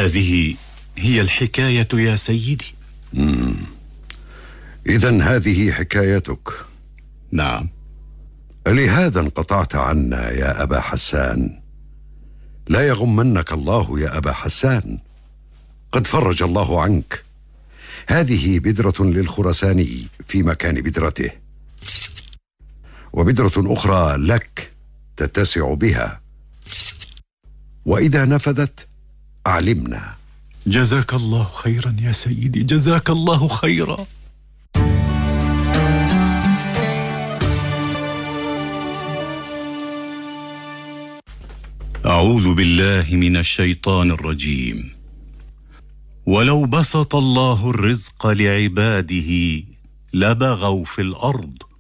هذه هي الحكاية يا سيدي. إذن هذه حكايتك؟ نعم. لهذا انقطعت عنا يا أبا حسان؟ لا يغمنك الله يا أبا حسان، قد فرج الله عنك. هذه بدرة للخرساني في مكان بدرته، وبدرة أخرى لك تتسع بها، وإذا نفذت أعلمنا. جزاك الله خيرا يا سيدي، جزاك الله خيرا. أعوذ بالله من الشيطان الرجيم. ولو بسط الله الرزق لعباده لبغوا في الأرض